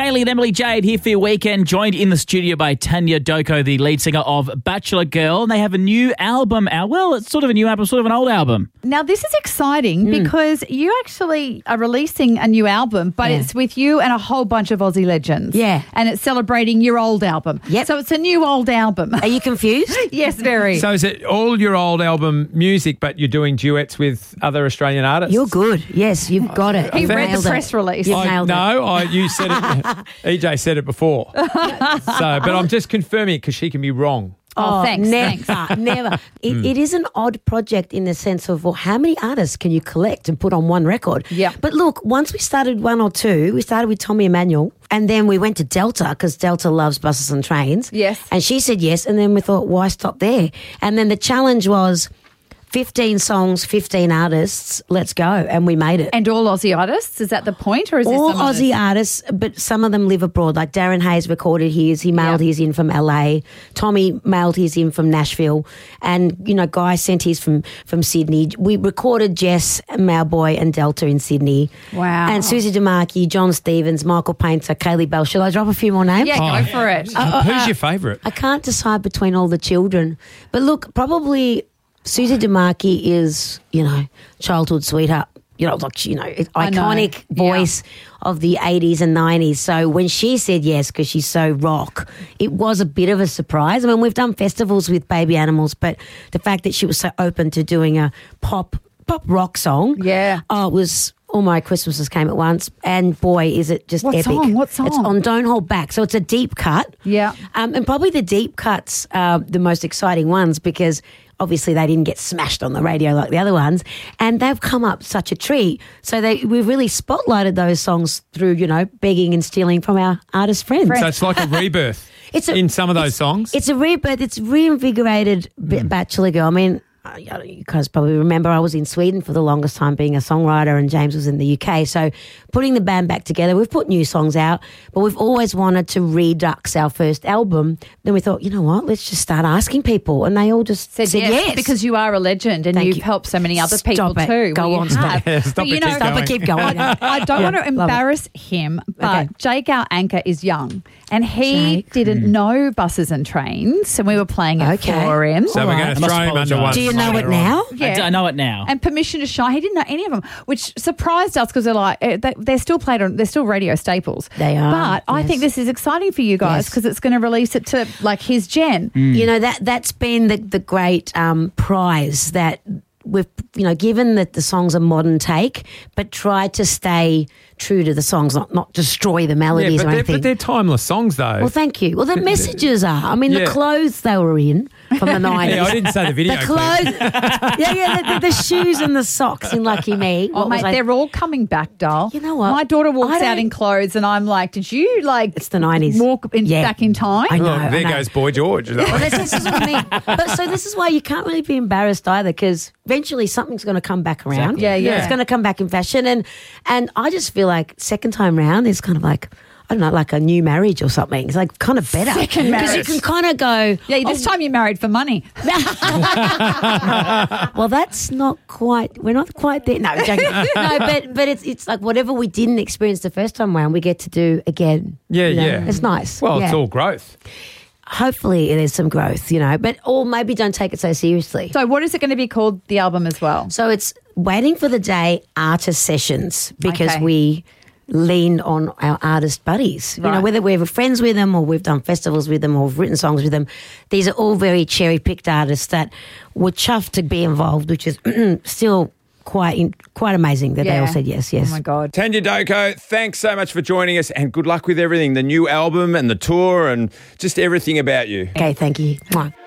Bailey and Emily Jade here for your weekend, joined in the studio by Tanya Doko, the lead singer of Bachelor Girl. And they have a new album out. Well, it's sort of a new album, sort of an old album. Now, this is exciting because you actually are releasing a new album, but it's with you and a whole bunch of Aussie legends. Yeah. And it's celebrating your old album. Yep. So it's a new old album. Are you confused? Yes, very. So is it all your old album music, but you're doing duets with other Australian artists? You're good. Yes, you've got it. He You've read the nailed it. press release. You've nailed it. You said it. EJ said it before. But I'm just confirming it because she can be wrong. Oh, thanks. Never, Thanks. never. It is an odd project in the sense of, well, how many artists can you collect and put on one record? Yeah. But look, once we started one or two, we started with Tommy Emmanuel, and then we went to Delta because Delta loves buses and trains. Yes. And she said yes, and then we thought, why stop there? And then the challenge was 15 songs, 15 artists, let's go. And we made it. And all Aussie artists? Is that the point? Or is All there some Aussie artists, but some of them live abroad. Like Darren Hayes recorded his. He mailed his in from LA. Tommy mailed his in from Nashville. And, Guy sent his from Sydney. We recorded Jess, Malboy and Delta in Sydney. Wow. And Susie DeMarchi, John Stevens, Michael Painter, Kaylee Bell. Shall I drop a few more names? Yeah, go for it. Who's your favourite? I can't decide between all the children. But look, probably Susie DeMarchi is, childhood sweetheart. Iconic voice of the 80s and 90s. So when she said yes, because she's so rock, it was a bit of a surprise. I mean, we've done festivals with Baby Animals, but the fact that she was so open to doing a pop rock song. Yeah. Oh, it was All My Christmases Came at Once. And boy, is it just epic. What song? It's on Don't Hold Back. So it's a deep cut. Yeah. And probably the deep cuts are the most exciting ones because obviously they didn't get smashed on the radio like the other ones, and they've come up such a treat. So we've really spotlighted those songs through, begging and stealing from our artist friends. So it's like a rebirth in some of those songs. It's a rebirth. It's reinvigorated Bachelor Girl. I mean, you guys probably remember I was in Sweden for the longest time being a songwriter, and James was in the UK. So putting the band back together, we've put new songs out, but we've always wanted to redux our first album. Then we thought, you know what, let's just start asking people. And they all just said yes. Because you are a legend and you've helped so many other people too. Go on, stop. Stop it, keep going. I don't want to embarrass him, but Jake, our anchor, is young. And he didn't know buses and trains, and we were playing it for him. So we're going to throw him under one. Do you know it now? Yeah. I know it now. And Permission to Shine, he didn't know any of them, which surprised us because they're like they're still played on, they're still radio staples. They are. But I think this is exciting for you guys because it's going to release it to like his gen. That's been the great prize that we've given that the songs are modern take, but try to stay true to the songs, not destroy the melodies or anything. But they're timeless songs, though. Well, thank you. Well, the messages are. I mean, the clothes they were in from the 90s. Yeah, I didn't say the video. The clothes, the shoes and the socks in Lucky Me. Oh, mate, they're all coming back, doll. You know what? My daughter walks out in clothes and I'm like, did you It's the 90s. walk back in time? I know. There goes Boy George. Well, this is what I mean. But so this is why you can't really be embarrassed either, because eventually something's going to come back around. Exactly. Yeah. It's going to come back in fashion. And I just feel like second time round is kind of like, I don't know, like a new marriage or something. It's like kind of better. Second marriage. Because you can kind of go... Yeah, this time you're married for money. Well, that's not quite... We're not quite there. No, I'm joking. No, but it's like whatever we didn't experience the first time round, we get to do again. Yeah. It's nice. Well, it's all growth. Hopefully there's some growth, or maybe don't take it so seriously. So what is it going to be called, the album as well? So it's Waiting for the Day Artist Sessions, because Okay. we lean on our artist buddies. Right. Whether we're friends with them or we've done festivals with them or we've written songs with them, these are all very cherry-picked artists that were chuffed to be involved, which is still quite amazing that they all said yes. Oh, my God. Tanya Doko, thanks so much for joining us, and good luck with everything, the new album and the tour and just everything about you. Okay, thank you. Mwah.